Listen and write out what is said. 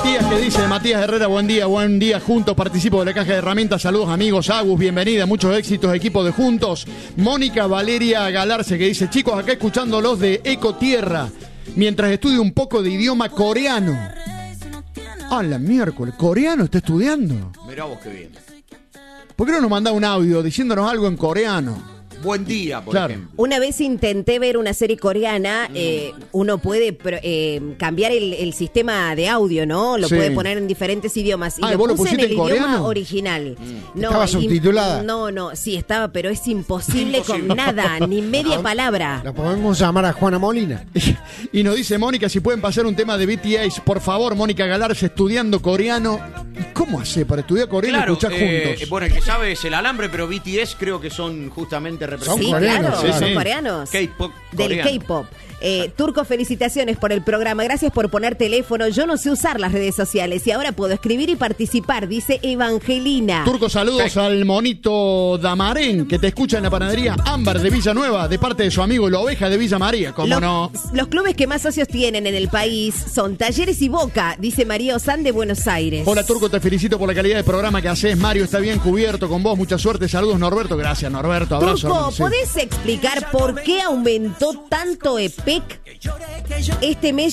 Matías, que dice Matías Herrera, buen día, juntos, participo de la caja de herramientas, saludos amigos, Agus, bienvenida, muchos éxitos, equipo de Juntos. Mónica Valeria Galarce, que dice, chicos, acá escuchándolos de Ecotierra, mientras estudio un poco de idioma coreano. Ah, la miércoles, ¿coreano está estudiando? Mirá vos qué bien. ¿Por qué no nos manda un audio diciéndonos algo en coreano? Buen día, por ejemplo. Una vez intenté ver una serie coreana, uno puede cambiar el sistema de audio, ¿no? Lo puede poner en diferentes idiomas. Y ¿vos lo puse en el idioma coreano? original. No, ¿Estaba subtitulada? No, sí estaba, pero es imposible con nada, ni media palabra. La podemos llamar a Juana Molina. Y nos dice Mónica, si pueden pasar un tema de BTS, por favor, Mónica Galarce, estudiando coreano. ¿Y cómo hace para estudiar coreano y escuchar juntos? Bueno, el que sabe es el alambre, pero BTS creo que son justamente Sí, coreanos, claro, son sí. coreanos. K-pop Del coreano. K-pop. Turco, felicitaciones por el programa. Gracias por poner teléfono. Yo no sé usar las redes sociales y ahora puedo escribir y participar, dice Evangelina. Turco, saludos al monito Damarén, que te escucha en la panadería Ámbar de Villanueva, de parte de su amigo La Oveja de Villa María. ¿Cómo no? Los clubes que más socios tienen en el país son Talleres y Boca, dice María Osán de Buenos Aires. Hola Turco, te felicito por la calidad del programa que haces. Mario está bien cubierto con vos, mucha suerte. Saludos Norberto, gracias Norberto, abrazo. Turco, hermano, sí. ¿podés explicar por qué aumentó tanto EPEC? Este mes